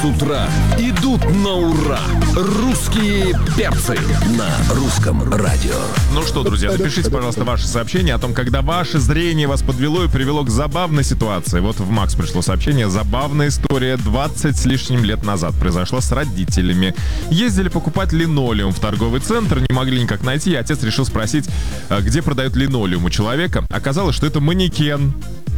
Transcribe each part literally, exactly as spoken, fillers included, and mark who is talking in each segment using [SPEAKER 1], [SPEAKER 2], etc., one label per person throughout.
[SPEAKER 1] с утра идут на ура. Русские перцы на русском радио.
[SPEAKER 2] Ну что, друзья, напишите, пожалуйста, ваши сообщения о том, когда ваше зрение вас подвело и привело к забавной ситуации. Вот в Макс пришло сообщение. Забавная история двадцать с лишним лет назад произошла с родителями. Ездили покупать линолеум в торговый центр, не могли никак найти, и отец решил спросить, где продают линолеум у человека. Оказалось, что это манекен.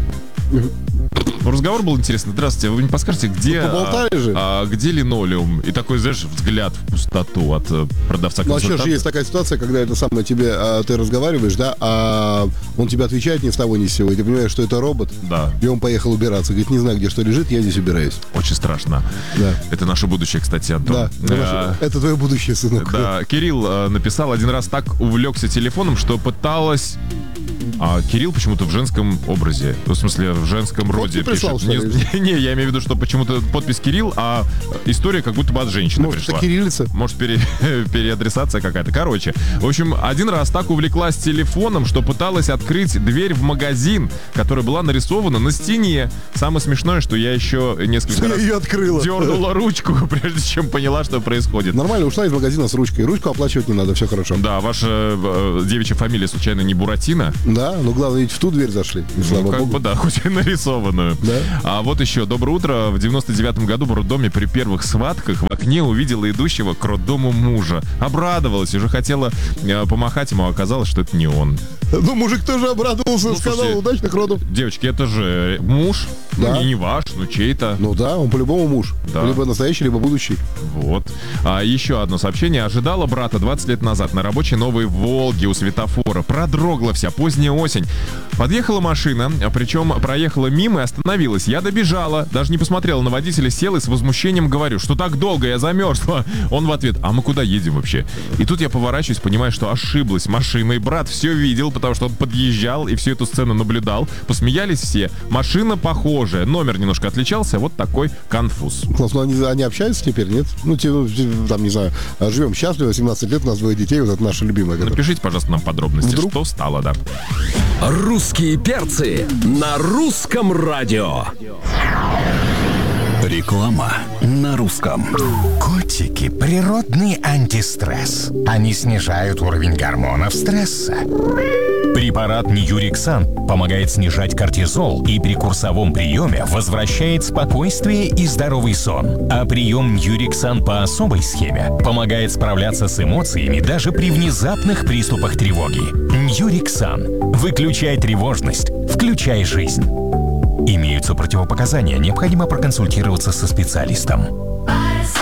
[SPEAKER 2] Разговор был интересный. Здравствуйте, вы мне подскажете, где, а, а, где линолеум? И такой, знаешь, взгляд в пустоту от продавца.
[SPEAKER 3] Ну, а что же есть такая ситуация, когда это самое тебе, а, ты разговариваешь, да, а он тебе отвечает ни с того ни с сего, и ты понимаешь, что это робот,
[SPEAKER 2] да.
[SPEAKER 3] И он поехал убираться. Говорит, не знаю, где что лежит, я здесь убираюсь.
[SPEAKER 2] Очень страшно.
[SPEAKER 3] Да.
[SPEAKER 2] Это наше будущее, кстати, Антон.
[SPEAKER 3] Да,
[SPEAKER 2] а,
[SPEAKER 3] это твое будущее, сынок.
[SPEAKER 2] Да, Кирилл а, написал, один раз так увлекся телефоном, что пыталась... А Кирилл почему-то в женском образе. В смысле, в женском вот роде
[SPEAKER 3] прислал,
[SPEAKER 2] пишет. Не, не, я имею в виду, что почему-то подпись Кирилл, а история как будто бы от женщины
[SPEAKER 3] Может,
[SPEAKER 2] пришла.
[SPEAKER 3] Может, это кириллица?
[SPEAKER 2] Может, пере, переадресация какая-то. Короче, в общем, один раз так увлеклась телефоном, что пыталась открыть дверь в магазин, которая была нарисована на стене. Самое смешное, что я еще несколько раз
[SPEAKER 3] ее открыла.
[SPEAKER 2] Дернула ручку, прежде чем поняла, что происходит.
[SPEAKER 3] Нормально, ушла из магазина с ручкой. Ручку оплачивать не надо, все хорошо.
[SPEAKER 2] Да, ваша э, девичья фамилия случайно не Буратино?
[SPEAKER 3] Да, но главное, ведь в ту дверь зашли.
[SPEAKER 2] Ну, как бы, да, хоть и нарисованную.
[SPEAKER 3] Да?
[SPEAKER 2] А вот еще, доброе утро. В девяносто девятом году в роддоме при первых схватках в окне увидела идущего к роддому мужа. Обрадовалась, уже хотела э, помахать ему, а оказалось, что это не он.
[SPEAKER 3] Ну, мужик тоже обрадовался, ну, сказал, слушайте, удачных родов.
[SPEAKER 2] Девочки, это же муж, да. Ну, не, не ваш, ну, чей-то.
[SPEAKER 3] Ну да, он по-любому муж. Да. Либо настоящий, либо будущий.
[SPEAKER 2] Вот. А еще одно сообщение. Ожидала брата двадцать лет назад на рабочей новой «Волге» у светофора. Продрогла вся, поздняя осень. Подъехала машина, причем проехала мимо и остановилась. Я добежала, даже не посмотрела на водителя, села и с возмущением говорю, что так долго, я замерзла. Он в ответ, а мы куда едем вообще? И тут я поворачиваюсь, понимаю, что ошиблась машиной. Брат все видел, потому что он подъезжал и всю эту сцену наблюдал. Посмеялись все. Машина похожая, номер немножко отличался. Вот такой конфуз.
[SPEAKER 3] Класс, ну они, они общаются теперь, нет? Ну, там, не знаю, живем счастливо, семнадцать лет, у нас двое детей, вот это наша любимая.
[SPEAKER 2] Напишите, пожалуйста, нам подробности,
[SPEAKER 3] Вдруг?
[SPEAKER 2] Что стало, да.
[SPEAKER 1] Русские перцы на русском радио.
[SPEAKER 4] Реклама на русском.
[SPEAKER 5] Котики – природный антистресс. Они снижают уровень гормонов стресса. Препарат Ньюрексан помогает снижать кортизол и при курсовом приеме возвращает спокойствие и здоровый сон. А прием Ньюрексан по особой схеме помогает справляться с эмоциями даже при внезапных приступах тревоги. Ньюрексан. Выключай тревожность, включай жизнь. Имеются противопоказания, необходимо проконсультироваться со специалистом.